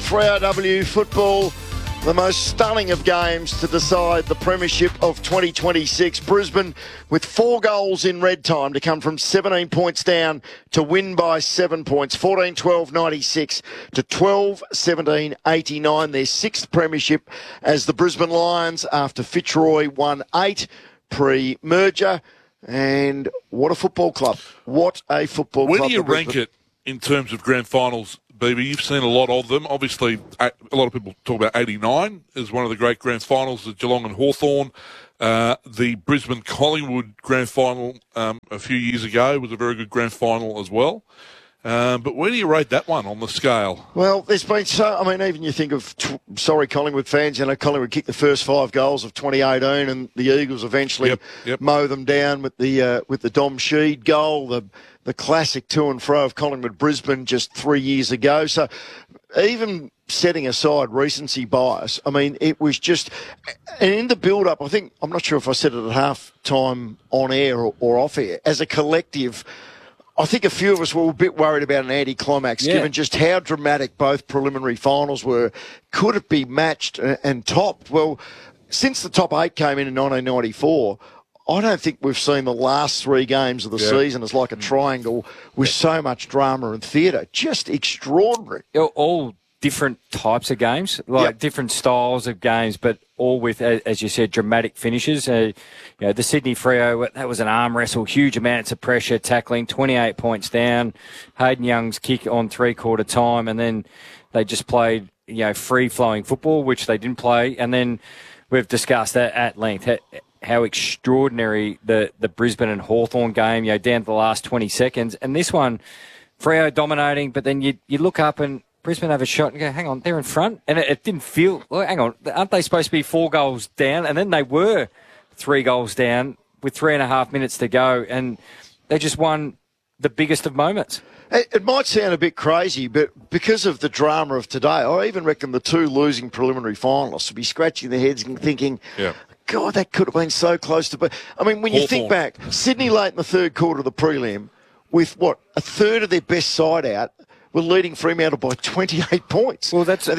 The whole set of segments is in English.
3RW football. The most stunning of games to decide the premiership of 2026. Brisbane with 4 goals in red time to come from 17 points down to win by 7 points. 14-12-96 to 12-17-89. Their 6th premiership as the Brisbane Lions after Fitzroy won 8 pre-merger. And what a football club. What a football club. Where do you rank it in terms of grand finals, BB? You've seen a lot of them. Obviously, a lot of people talk about 89 as one of the great grand finals at Geelong and Hawthorn. The Brisbane-Collingwood grand final a few years ago was a very good grand final as well. But where do you rate that one on the scale? Well, there's been even you think of, Collingwood fans, Collingwood kicked the first 5 goals of 2018 and the Eagles eventually mow them down with the Dom Sheed goal, the classic to and fro of Collingwood-Brisbane just 3 years ago. So even setting aside recency bias, it was just, and in the build-up, I'm not sure if I said it at half-time on air or off air, as a collective, I think a few of us were a bit worried about an anticlimax, given just how dramatic both preliminary finals were. Could it be matched and topped? Well, since the top 8 came in 1994, I don't think we've seen the last 3 games of the season as like a triangle with so much drama and theatre. Just extraordinary. All different types of games, different styles of games, but all with, as you said, dramatic finishes. The Sydney Freo, that was an arm wrestle, huge amounts of pressure, tackling, 28 points down. Hayden Young's kick on 3-quarter time, and then they just played, free-flowing football, which they didn't play. And then we've discussed that at length, how extraordinary the Brisbane and Hawthorn game, down to the last 20 seconds. And this one, Freo dominating, but then you look up and Brisbane have a shot and go, hang on, they're in front. And it didn't feel, hang on, aren't they supposed to be 4 goals down? And then they were 3 goals down with 3.5 minutes to go. And they just won the biggest of moments. It might sound a bit crazy, but because of the drama of today, I even reckon the 2 losing preliminary finalists will be scratching their heads and thinking, God, that could have been so close to... When you think back, Sydney late in the 3rd quarter of the prelim, with, a third of their best side out, were leading Fremantle by 28 points. Well, that's what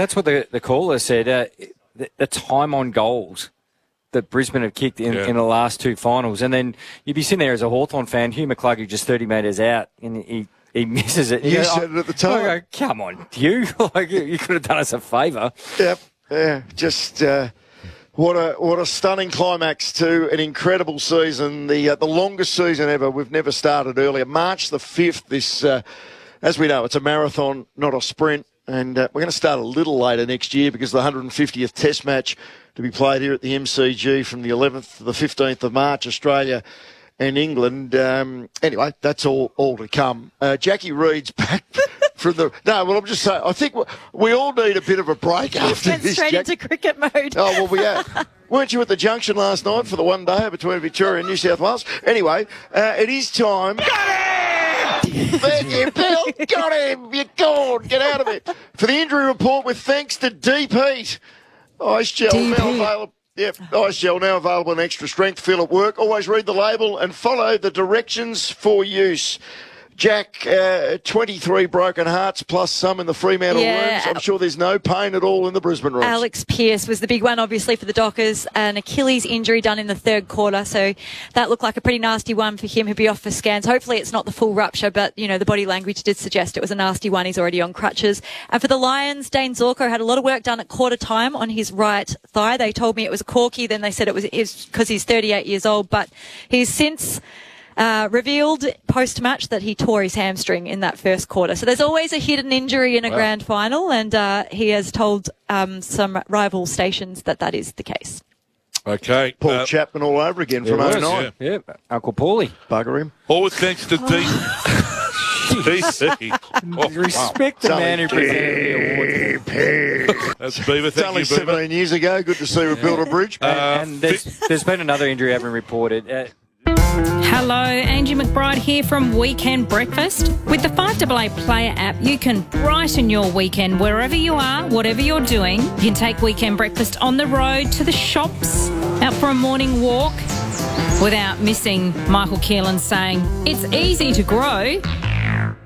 the caller said. The time on goals that Brisbane have kicked in the last 2 finals. And then you'd be sitting there as a Hawthorn fan, Hugh McCluggage just 30 metres out, and he misses it. You said it at the time. I go, come on, Hugh. You could have done us a favour. Yep. Yeah, just... What a stunning climax to an incredible season, the longest season ever. We've never started earlier. March the 5th, this, as we know, it's a marathon, not a sprint. And we're going to start a little later next year because the 150th Test match to be played here at the MCG from the 11th to the 15th of March, Australia and England. Anyway, that's all to come. Jackie Reed's back. I'm just saying, I think we all need a bit of a break after went this. Straight into cricket mode. Oh, well, weren't you at the junction last night for the one day between Victoria and New South Wales? Anyway, it is time. Got him! Thank you, Bill. Got him. You're gone. Get out of it. For the injury report, with thanks to Deep Heat. Ice gel now available. Yep, Ice gel now available in extra strength. Feel at work. Always read the label and follow the directions for use. Jack, 23 broken hearts plus some in the Fremantle rooms. I'm sure there's no pain at all in the Brisbane rooms. Alex Pearce was the big one, obviously, for the Dockers. An Achilles injury done in the 3rd quarter. So that looked like a pretty nasty one for him. He'll be off for scans. Hopefully it's not the full rupture, but, the body language did suggest it was a nasty one. He's already on crutches. And for the Lions, Dane Zorko had a lot of work done at quarter time on his right thigh. They told me it was a corky. Then they said it was because he's 38 years old. But he's since... revealed post-match that he tore his hamstring in that 1st quarter. So there's always a hidden injury in a grand final, and he has told some rival stations that is the case. Okay. Paul Chapman all over again from 09. Yeah, Uncle Paulie. Bugger him. All with thanks to DC. Respect the man who presented the award. That's Beaver. It's only 17 years ago. Good to see we built a bridge. And there's been another injury I haven't reported. Hello, Angie McBride here from Weekend Breakfast. With the 5AA Player app, you can brighten your weekend wherever you are, whatever you're doing. You can take Weekend Breakfast on the road, to the shops, out for a morning walk, without missing Michael Keelan saying, "It's easy to grow,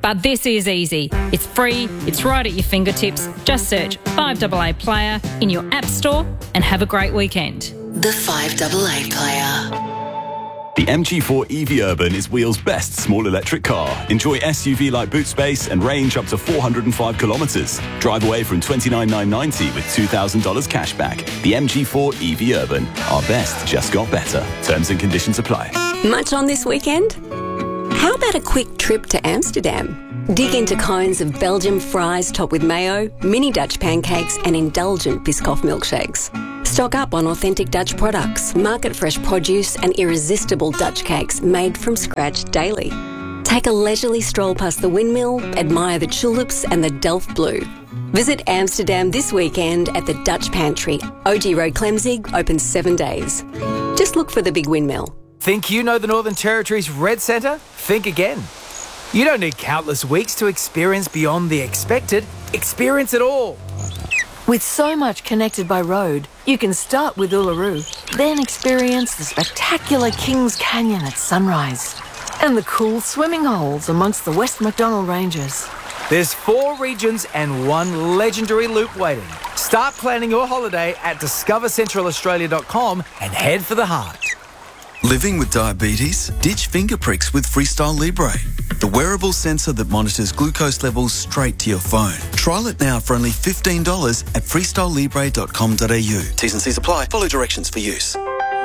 but this is easy. It's free, it's right at your fingertips. Just search 5AA Player in your app store and have a great weekend. The 5AA Player. The MG4 EV Urban is Wheels' best small electric car. Enjoy SUV-like boot space and range up to 405 kilometres. Drive away from $29,990 with $2,000 cash back. The MG4 EV Urban. Our best just got better. Terms and conditions apply. Much on this weekend? How about a quick trip to Amsterdam? Dig into cones of Belgian fries topped with mayo, mini Dutch pancakes and indulgent Biscoff milkshakes. Stock up on authentic Dutch products, market-fresh produce and irresistible Dutch cakes made from scratch daily. Take a leisurely stroll past the windmill, admire the tulips and the Delft Blue. Visit Amsterdam this weekend at the Dutch Pantry. OG Road Clemzig, open 7 days. Just look for the big windmill. Think you know the Northern Territory's Red Centre? Think again. You don't need countless weeks to experience beyond the expected. Experience it all. With so much connected by road, you can start with Uluru, then experience the spectacular Kings Canyon at sunrise and the cool swimming holes amongst the West MacDonnell Ranges. There's 4 regions and 1 legendary loop waiting. Start planning your holiday at discovercentralaustralia.com and head for the heart. Living with diabetes? Ditch finger pricks with Freestyle Libre, the wearable sensor that monitors glucose levels straight to your phone. Trial it now for only $15 at freestylelibre.com.au. T's and C's apply. Follow directions for use.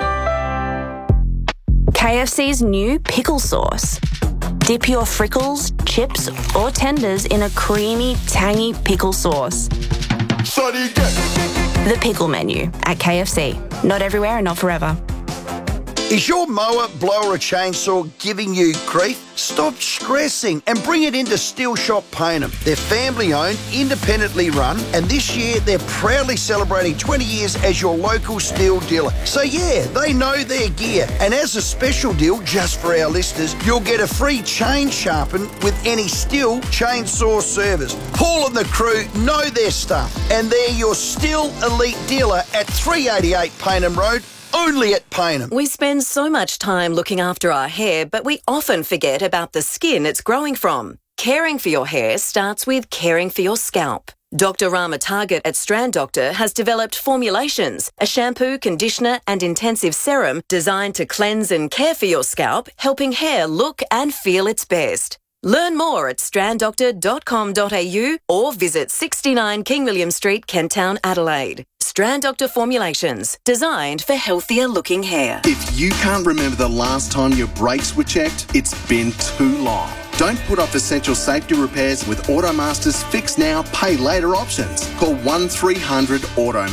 KFC's new pickle sauce. Dip your frickles, chips or tenders in a creamy, tangy pickle sauce. The pickle menu at KFC. Not everywhere and not forever. Is your mower, blower or chainsaw giving you grief? Stop stressing and bring it into Steel Shop Payneham. They're family owned, independently run, and this year they're proudly celebrating 20 years as your local Steel dealer. So yeah, they know their gear. And as a special deal, just for our listeners, you'll get a free chain sharpen with any Steel chainsaw service. Paul and the crew know their stuff, and they're your Steel Elite dealer at 388 Payneham Road. Only at Payneham. We spend so much time looking after our hair, but we often forget about the skin it's growing from. Caring for your hair starts with caring for your scalp. Dr. Rama Target at Strand Doctor has developed formulations, a shampoo, conditioner and intensive serum designed to cleanse and care for your scalp, helping hair look and feel its best. Learn more at stranddoctor.com.au or visit 69 King William Street, Kent Town, Adelaide. Strand Doctor formulations, designed for healthier looking hair. If you can't remember the last time your brakes were checked, it's been too long. Don't put off essential safety repairs with Automaster's Fix Now, Pay Later options. Call 1300 AUTO.